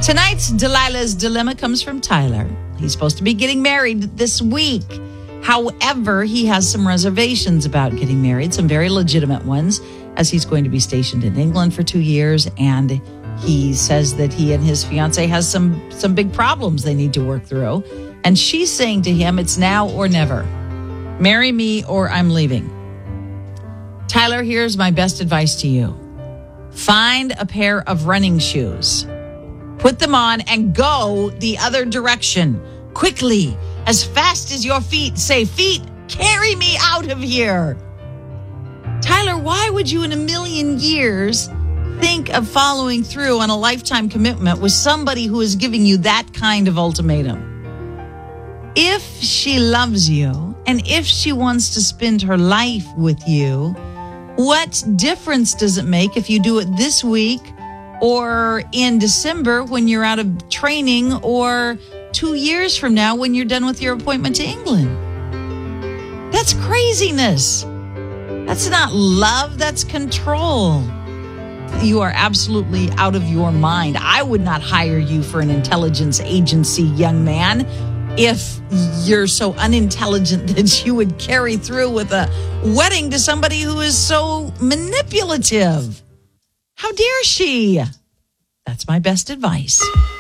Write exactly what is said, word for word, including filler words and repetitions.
Tonight's Delilah's Dilemma comes from Tyler. He's supposed to be getting married this week. However, he has some reservations about getting married, some very legitimate ones, as he's going to be stationed in England for two years. And he says that he and his fiance has some, some big problems they need to work through. And she's saying to him, it's now or never. Marry me or I'm leaving. Tyler, here's my best advice to you. Find a pair of running shoes. Put them on and go the other direction. Quickly, as fast as your feet say, feet, carry me out of here. Tyler, why would you in a million years think of following through on a lifetime commitment with somebody who is giving you that kind of ultimatum? If she loves you and if she wants to spend her life with you, what difference does it make if you do it this week or in December when you're out of training, or two years from now when you're done with your appointment to England? That's craziness. That's not love, that's control. You are absolutely out of your mind. I would not hire you for an intelligence agency, young man, if you're so unintelligent that you would carry through with a wedding to somebody who is so manipulative. How dare she? That's my best advice.